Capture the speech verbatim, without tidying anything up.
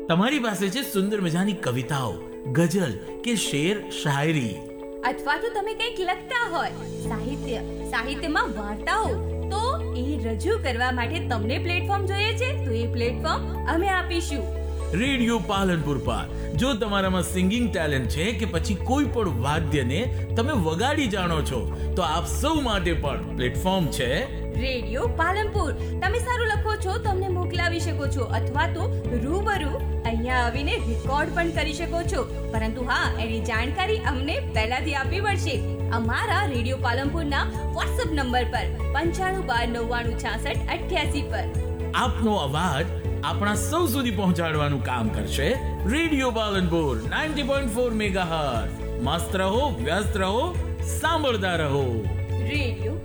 તમારી પાસે છે સુંદર મજાની કવિતાઓ, ગઝલ કે શેર શાયરી, અથવા તો તમે કંઈક લખતા હોય, સાહિત્ય સાહિત્યમાં વાર્તાઓ, તો એ રજૂ કરવા માટે તમને પ્લેટફોર્મ જોઈએ છે, તો એ પ્લેટફોર્મ અમે આપીશું. રેડિયો પાલનપુર પર જો તમારામાં સિંગિંગ ટેલેન્ટ છે કે પછી કોઈ પણ વાદ્યને તમે વગાડી જાણો છો, તો આપ સૌ માટે પણ પ્લેટફોર્મ છે રેડિયો પાલનપુર. તમે સારું લખો છો તો અમને મોકલાવી શકો છો, અથવા તો રૂબરૂ અહીંયા આવીને રેકોર્ડ પણ કરી શકો છો. પરંતુ હા, એની જાણકારી અમને પહેલાથી આપવી પડશે. અમારા રેડિયો પાલનપુરના વોટ્સએપ નંબર પર પંચાણું બાર નવ્વાણું છાસઠ અઠ્યાસી પર આપનો અવાજ આપણા સૌ સુધી પહોંચાડવાનું કામ કરશે radio Palanpur ninety point four megahertz. મસ્ત રહો, વ્યસ્ત રહો, સાંભળતા રહો. રેડિયો